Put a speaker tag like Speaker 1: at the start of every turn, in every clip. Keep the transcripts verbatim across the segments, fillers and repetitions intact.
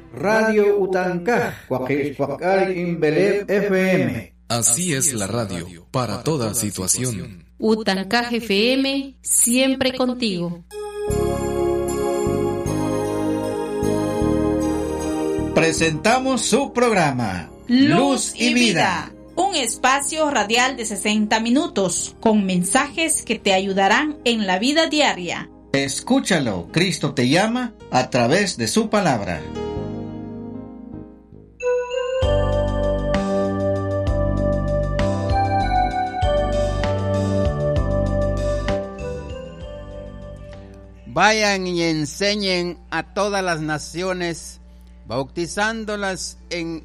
Speaker 1: Radio Utancaj, Coaquixcuacal Imbelé F M.
Speaker 2: Así es la radio, para toda situación.
Speaker 3: Utancaj F M, siempre contigo.
Speaker 1: Presentamos su programa
Speaker 4: Luz y Vida, un espacio radial de sesenta minutos con mensajes que te ayudarán en la vida diaria.
Speaker 1: Escúchalo, Cristo te llama a través de su palabra.
Speaker 5: Vayan y enseñen a todas las naciones, bautizándolas, en,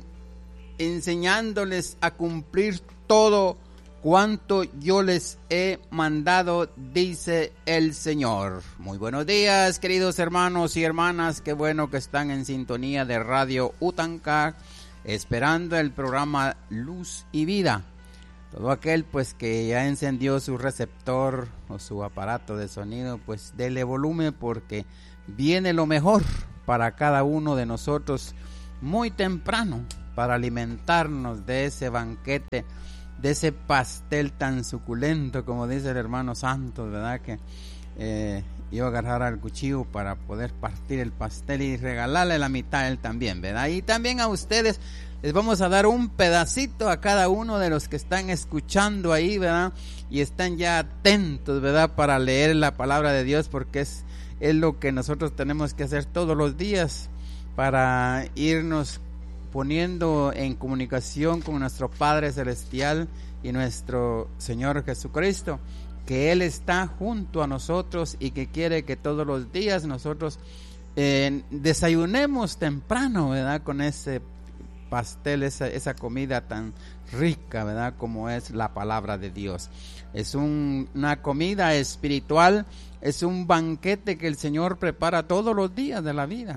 Speaker 5: enseñándoles a cumplir todo cuanto yo les he mandado, dice el Señor. Muy buenos días, queridos hermanos y hermanas, qué bueno que están en sintonía de Radio Utancaj, esperando el programa Luz y Vida. Todo aquel pues que ya encendió su receptor o su aparato de sonido, pues dele volumen porque viene lo mejor para cada uno de nosotros muy temprano para alimentarnos de ese banquete, de ese pastel tan suculento, como dice el hermano Santos, ¿verdad? Que eh, iba a agarrar al cuchillo para poder partir el pastel y regalarle la mitad a él también, ¿verdad? Y también a ustedes les vamos a dar un pedacito a cada uno de los que están escuchando ahí, ¿verdad? Y están ya atentos, ¿verdad? Para leer la palabra de Dios, porque es, es lo que nosotros tenemos que hacer todos los días para irnos poniendo en comunicación con nuestro Padre Celestial y nuestro Señor Jesucristo, que Él está junto a nosotros y que quiere que todos los días nosotros eh, desayunemos temprano, ¿verdad? Con ese pastel, esa, esa comida tan rica, ¿verdad? Como es la palabra de Dios. Es un, una comida espiritual, es un banquete que el Señor prepara todos los días de la vida.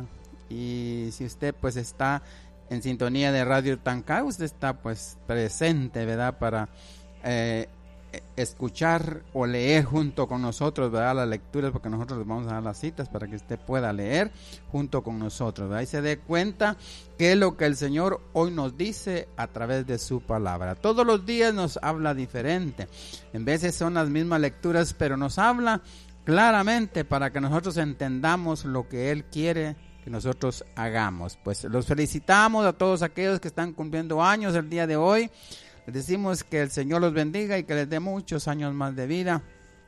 Speaker 5: Y si usted pues está en sintonía de Radio Utancaj, usted está pues presente, ¿verdad? Para eh, escuchar o leer junto con nosotros, ¿verdad? Las lecturas, porque nosotros les vamos a dar las citas para que usted pueda leer junto con nosotros, ¿verdad? Y se dé cuenta qué es lo que el Señor hoy nos dice a través de su palabra. Todos los días nos habla diferente. En veces son las mismas lecturas, pero nos habla claramente para que nosotros entendamos lo que Él quiere que nosotros hagamos. Pues los felicitamos a todos aquellos que están cumpliendo años el día de hoy. Les decimos que el Señor los bendiga y que les dé muchos años más de vida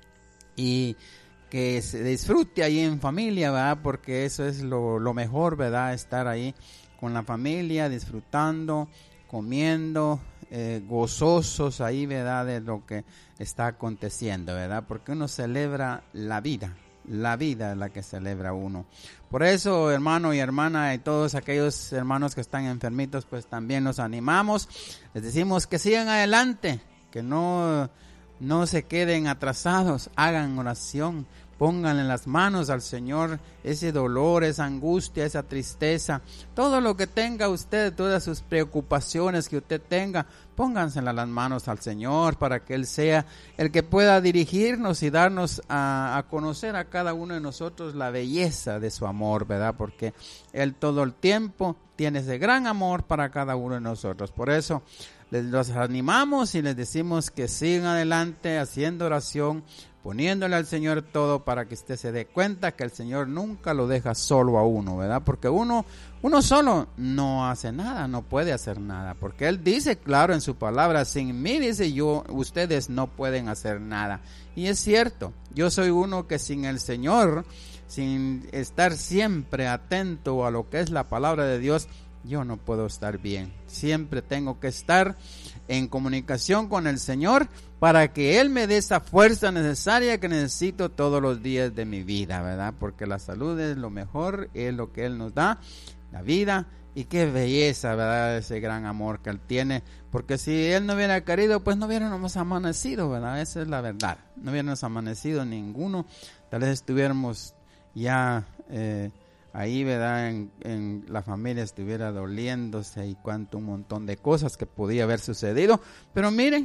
Speaker 5: y que se disfrute ahí en familia, ¿verdad? Porque eso es lo, lo mejor, ¿verdad? Estar ahí con la familia, disfrutando, comiendo, eh, gozosos ahí, ¿verdad? De lo que está aconteciendo, ¿verdad? Porque uno celebra la vida. La vida es la que celebra uno. Por eso, hermano y hermana, y todos aquellos hermanos que están enfermitos, pues también los animamos. Les decimos que sigan adelante, que no, no se queden atrasados, hagan oración, pónganle en las manos al Señor ese dolor, esa angustia, esa tristeza, todo lo que tenga usted, todas sus preocupaciones que usted tenga, póngansela en las manos al Señor para que Él sea el que pueda dirigirnos y darnos a, a conocer a cada uno de nosotros la belleza de su amor, ¿verdad? Porque Él todo el tiempo tiene ese gran amor para cada uno de nosotros. Por eso les los animamos y les decimos que sigan adelante haciendo oración, poniéndole al Señor todo para que usted se dé cuenta que el Señor nunca lo deja solo a uno, ¿verdad? Porque uno, uno solo no hace nada, no puede hacer nada, porque Él dice claro en su palabra, sin mí, dice yo, ustedes no pueden hacer nada. Y es cierto, yo soy uno que sin el Señor, sin estar siempre atento a lo que es la palabra de Dios, yo no puedo estar bien. Siempre tengo que estar en comunicación con el Señor para que Él me dé esa fuerza necesaria que necesito todos los días de mi vida, ¿verdad? Porque la salud es lo mejor, es lo que Él nos da, la vida, y qué belleza, ¿verdad? Ese gran amor que Él tiene, porque si Él no hubiera querido, pues no hubiéramos amanecido, ¿verdad? Esa es la verdad, no hubiéramos amanecido ninguno, tal vez estuviéramos ya eh, ahí, ¿verdad? En, en la familia estuviera doliéndose y cuánto un montón de cosas que podía haber sucedido, pero miren,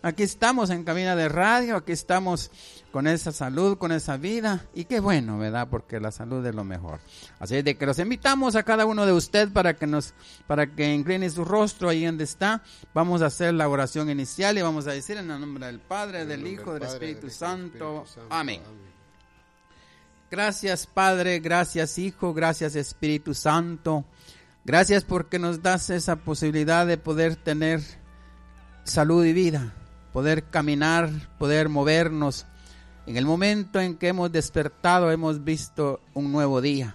Speaker 5: aquí estamos en cabina de radio, aquí estamos con esa salud, con esa vida, y qué bueno, ¿verdad? Porque la salud es lo mejor. Así es de que los invitamos a cada uno de ustedes para que nos, para que incline su rostro ahí donde está. Vamos a hacer la oración inicial y vamos a decir en el nombre del Padre, del Hijo, del Espíritu Santo. Amén. Gracias, Padre, gracias, Hijo, gracias, Espíritu Santo. Gracias porque nos das esa posibilidad de poder tener salud y vida, poder caminar, poder movernos. En el momento en que hemos despertado, hemos visto un nuevo día.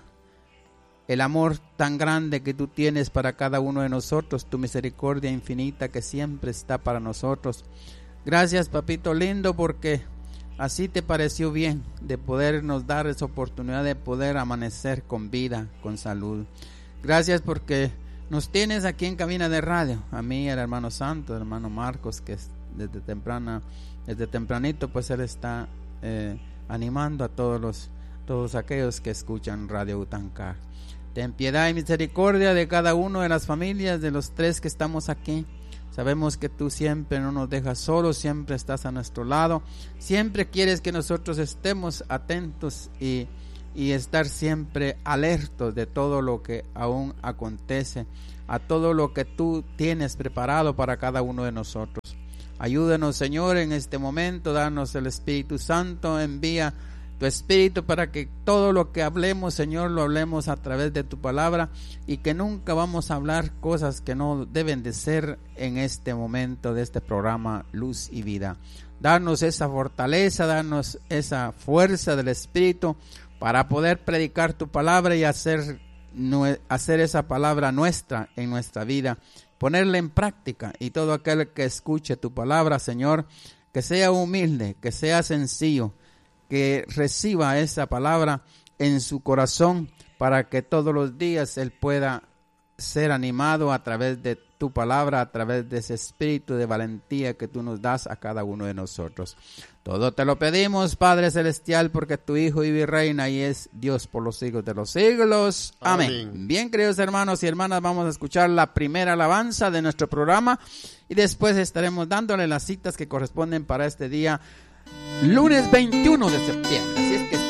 Speaker 5: El amor tan grande que tú tienes para cada uno de nosotros, tu misericordia infinita que siempre está para nosotros. Gracias, papito lindo, porque así te pareció bien de podernos dar esa oportunidad de poder amanecer con vida, con salud. Gracias porque nos tienes aquí en cabina de radio, a mí, el hermano Santo, el hermano Marcos, que desde temprana, desde tempranito, pues él está eh, animando a todos los, todos aquellos que escuchan Radio Utancá. Ten piedad y misericordia de cada uno de las familias, de los tres que estamos aquí. Sabemos que tú siempre no nos dejas solos, siempre estás a nuestro lado, siempre quieres que nosotros estemos atentos y y estar siempre alertos de todo lo que aún acontece, a todo lo que tú tienes preparado para cada uno de nosotros. Ayúdanos, Señor, en este momento, danos el Espíritu Santo, envía tu Espíritu para que todo lo que hablemos, Señor, lo hablemos a través de tu palabra y que nunca vamos a hablar cosas que no deben de ser en este momento de este programa Luz y Vida. Danos esa fortaleza, danos esa fuerza del Espíritu para poder predicar tu palabra y hacer, hacer esa palabra nuestra en nuestra vida, ponerla en práctica. Y todo aquel que escuche tu palabra, Señor, que sea humilde, que sea sencillo, que reciba esa palabra en su corazón para que todos los días él pueda ser animado a través de tu palabra, a través de ese espíritu de valentía que tú nos das a cada uno de nosotros. Todo te lo pedimos, Padre Celestial, porque tu Hijo vive y reina y es Dios por los siglos de los siglos. Amén. Amén. Bien, queridos hermanos y hermanas, vamos a escuchar la primera alabanza de nuestro programa y después estaremos dándole las citas que corresponden para este día, lunes veintiuno de septiembre. Así es que